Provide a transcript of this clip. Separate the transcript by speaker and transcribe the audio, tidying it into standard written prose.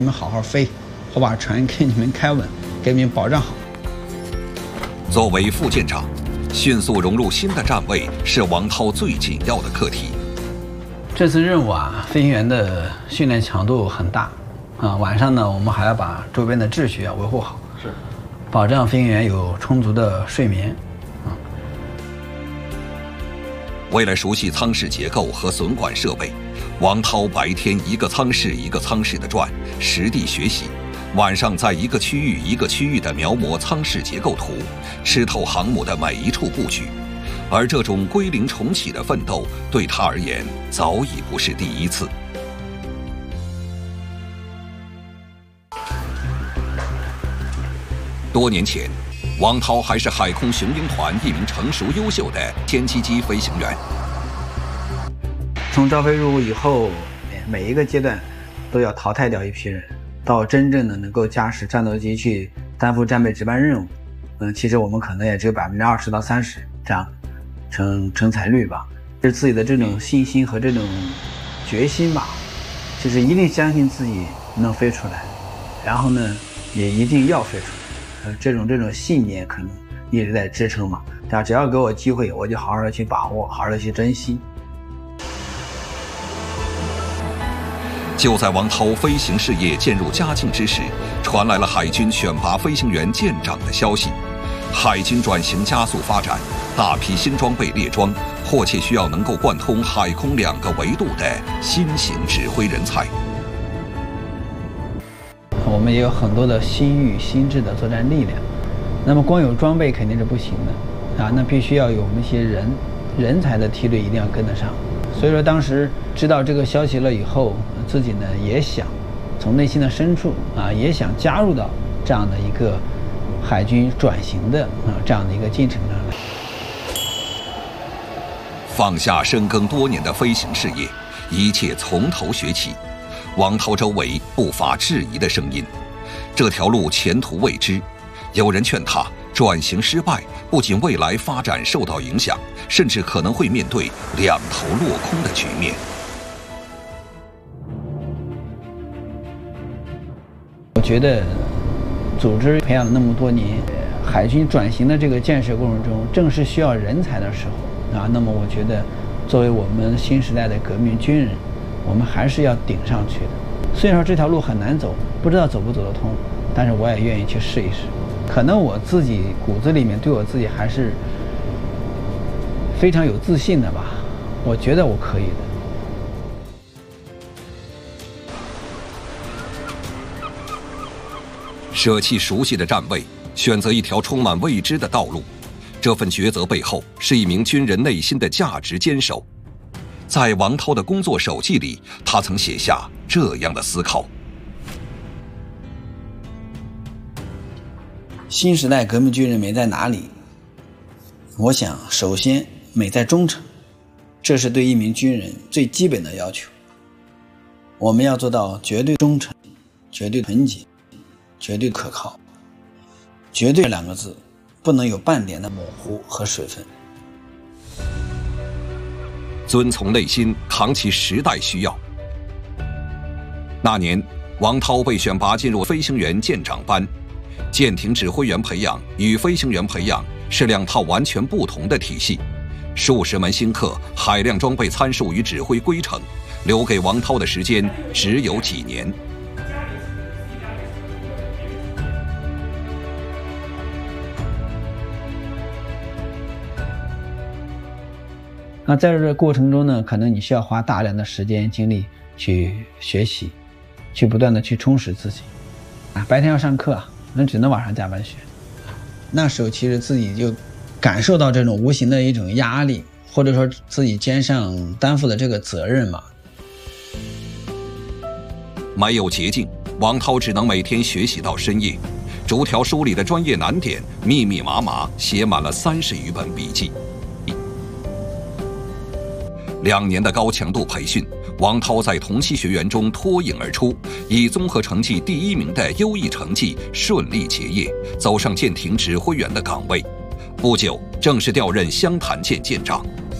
Speaker 1: 你们好好飞，我把船给你们开稳，给你们保障好。
Speaker 2: 作为副舰长，迅速融入新的站位是王涛最紧要的课题。
Speaker 1: 这次任务啊，飞行员的训练强度很大啊。晚上呢，我们还要把周边的秩序要维护好，保障飞行员有充足的睡眠。
Speaker 2: 为了熟悉舱室结构和损管设备，王涛白天一个舱室一个舱室的转，实地学习；晚上在一个区域一个区域的描摹舱室结构图，吃透航母的每一处布局。而这种归零重启的奋斗，对他而言早已不是第一次。多年前，王涛还是海空雄鹰团一名成熟优秀的歼击机飞行员。
Speaker 1: 从招飞入伍以后，每一个阶段都要淘汰掉一批人，到真正的能够驾驶战斗机去担负战备值班任务，其实我们可能也只有20%到30%这样成才率吧。是自己的这种信心和这种决心吧，就是一定相信自己能飞出来，然后呢，也一定要飞出来。这种信念可能一直在支撑嘛。只要给我机会，我就好好的去把握，好好的去珍惜。
Speaker 2: 就在王涛飞行事业渐入佳境之时，传来了海军选拔飞行员舰长的消息。海军转型加速发展，大批新装备列装，迫切需要能够贯通海空2个维度的新型指挥人才。
Speaker 1: 我们也有很多的新域新制的作战力量，那么光有装备肯定是不行的啊，那必须要有我们一些人才的梯队一定要跟得上。所以说当时知道这个消息了以后，自己呢也想从内心的深处啊，也想加入到这样的一个海军转型的这样的一个进程上来。
Speaker 2: 放下深耕多年的飞行事业，一切从头学起。王涛周围不乏质疑的声音，这条路前途未知。有人劝他转型失败，不仅未来发展受到影响，甚至可能会面对两头落空的局面。
Speaker 1: 我觉得组织培养了那么多年，海军转型的这个建设过程中，正是需要人才的时候啊。那么我觉得，作为我们新时代的革命军人，我们还是要顶上去的。虽然说这条路很难走，不知道走不走得通，但是我也愿意去试一试。可能我自己骨子里面对我自己还是非常有自信的吧，我觉得我可以的。
Speaker 2: 舍弃熟悉的站位，选择一条充满未知的道路，这份抉择背后是一名军人内心的价值坚守。在王涛的工作手记里，他曾写下这样的思考：
Speaker 1: 新时代革命军人美在哪里？我想，首先美在忠诚，这是对一名军人最基本的要求。我们要做到绝对忠诚、绝对纯洁、绝对可靠。绝对2个字不能有半点的模糊和水分。
Speaker 2: 遵从内心，扛起时代需要。那年，王涛被选拔进入飞行员舰长班。舰艇指挥员培养与飞行员培养是2套完全不同的体系，数十门新课、海量装备参数与指挥规程，留给王涛的时间只有几年。
Speaker 1: 那在这个过程中呢，可能你需要花大量的时间精力去学习，去不断的去充实自己。白天要上课，那只能晚上加班学。那时候其实自己就感受到这种无形的一种压力，或者说自己肩上担负的这个责任嘛。
Speaker 2: 没有捷径，王涛只能每天学习到深夜，逐条书里的专业难点密密麻麻写满了30余本笔记。2年的高强度培训，王涛在同期学员中脱颖而出，以综合成绩第1名的优异成绩顺利结业，走上舰艇指挥员的岗位。不久，正式调任湘潭舰舰长。